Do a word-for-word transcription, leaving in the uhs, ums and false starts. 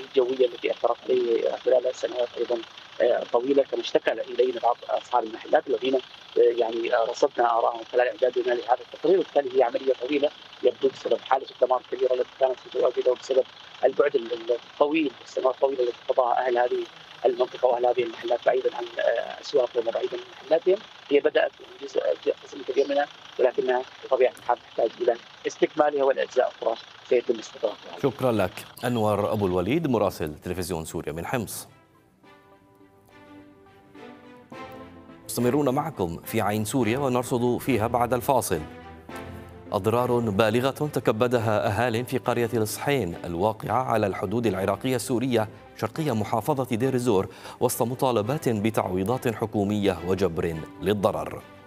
الجوية التي أثرت عليه خلال سنوات أيضًا آآ طويلة، كما اشتكى إلينا بعض أصحاب المحلات الذين آآ يعني رصدنا آراءهم خلال إعدادنا لهذا التقرير، وبالتالي هي عملية طويلة يبدو بسبب حالة الدمار الكبيرة التي كانت متواجدة، وبسبب البعد ال ال الطويل والسنوات الطويلة التي قضاها أهل هذه المنطقة وأهل هذه المحلات بعيدًا عن آآ أسواقهم وبعيدًا عن محلاتهم. هي بدأت جزء قسم كبير منها، ولكنها بطبيعة الحال تحتاج إلى استكمالها، والأجزاء الأخرى سيتم استضافتها. شكرا لك أنور أبو الوليد مراسل تلفزيون سوريا من حمص. مستمرون معكم في عين سوريا ونرصد فيها بعد الفاصل. أضرار بالغة تكبدها أهال في قرية الصحين الواقعة على الحدود العراقية السورية شرقية محافظة دير الزور وسط مطالبات بتعويضات حكومية وجبر للضرر.